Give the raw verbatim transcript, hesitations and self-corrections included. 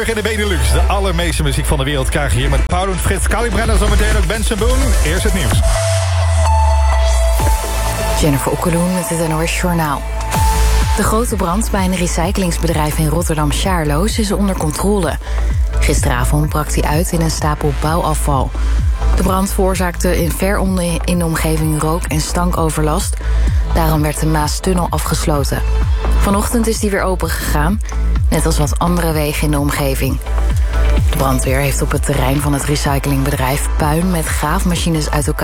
Limburg en de Benelux. De allermeeste muziek van de wereld krijg je hier met Paul en Frits Kalibrenner. Zometeen ook Benson Boone. Eerst het nieuws. Jennifer Okkeloen met het N O S Journaal. De grote brand bij een recyclingsbedrijf in Rotterdam-Sjaarloos is onder controle. Gisteravond brak die uit in een stapel bouwafval. De brand veroorzaakte in ver in de omgeving rook- en stankoverlast. Daarom werd de Maastunnel afgesloten. Vanochtend is die weer open gegaan, net als wat andere wegen in de omgeving. De brandweer heeft op het terrein van het recyclingbedrijf puin met graafmachines uit elkaar